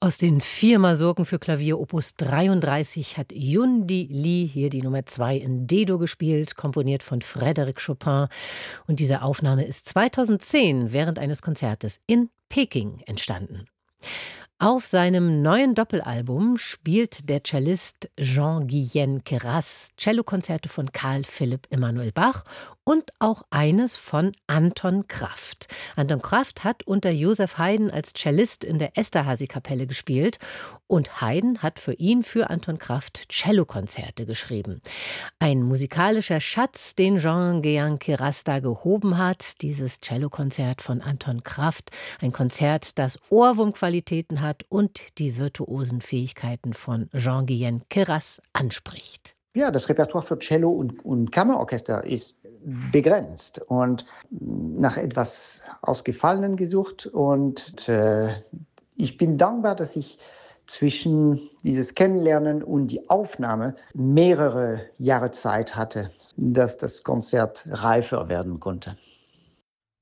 Aus den 4 Mazurken für Klavier Opus 33 hat Yundi Lee hier die Nummer 2 in D-Dur gespielt, komponiert von Frédéric Chopin. Und diese Aufnahme ist 2010 während eines Konzertes in Peking entstanden. Auf seinem neuen Doppelalbum spielt der Cellist Jean-Guihen Queyras Cellokonzerte von Carl Philipp Emanuel Bach und auch eines von Anton Kraft. Anton Kraft hat unter Joseph Haydn als Cellist in der Esterházy-Kapelle gespielt und Haydn hat für Anton Kraft Cellokonzerte geschrieben. Ein musikalischer Schatz, den Jean-Guihen Queyras da gehoben hat, dieses Cellokonzert von Anton Kraft, ein Konzert, das Ohrwurmqualitäten hat und die virtuosen Fähigkeiten von Jean-Guihen Queyras anspricht. Ja, das Repertoire für Cello und Kammerorchester ist begrenzt und nach etwas Ausgefallenen gesucht. Und ich bin dankbar, dass ich zwischen dieses Kennenlernen und die Aufnahme mehrere Jahre Zeit hatte, dass das Konzert reifer werden konnte.